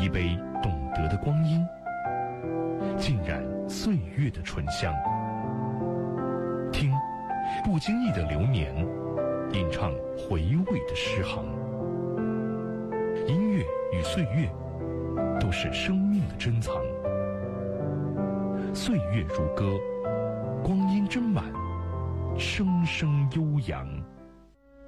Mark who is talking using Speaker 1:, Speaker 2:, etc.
Speaker 1: 一杯懂得的光阴，浸染岁月的醇香。听，不经意的流年，吟唱回味的诗行。音乐与岁月，都是生命的珍藏。岁月如歌，光阴真满，声声悠扬。